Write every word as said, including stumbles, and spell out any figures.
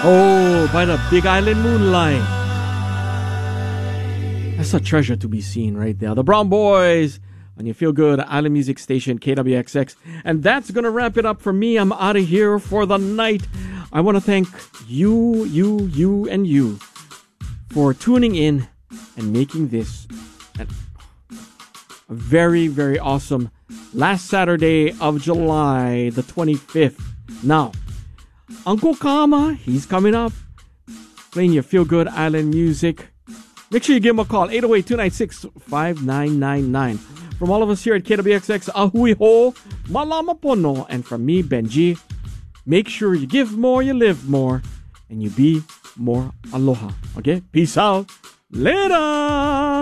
Oh, by the Big Island moonlight. That's a treasure to be seen right there. The Brown Boys on your Feel Good Island Music Station, K W X X. And that's going to wrap it up for me. I'm out of here for the night. I want to thank you, you, you, and you for tuning in and making this a very, very awesome last Saturday of July the twenty-fifth. Now, Uncle Kama, he's coming up, playing your Feel Good Island music. Make sure you give him a call, eight oh eight, two nine six, five nine nine nine. From all of us here at K W X X, ahui ho, malama pono, and from me, Benji, make sure you give more, you live more, and you be more aloha. Okay? Peace out. Later!